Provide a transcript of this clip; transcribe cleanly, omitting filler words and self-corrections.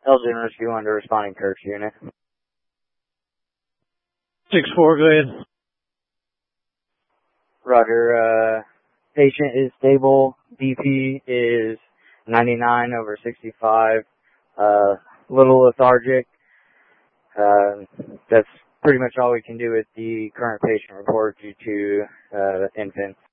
Elgin Rescue under responding Kirk unit. 6-4, go ahead. Roger, patient is stable. BP is 99/65. Little lethargic. That's pretty much all we can do with the current patient report due to infants.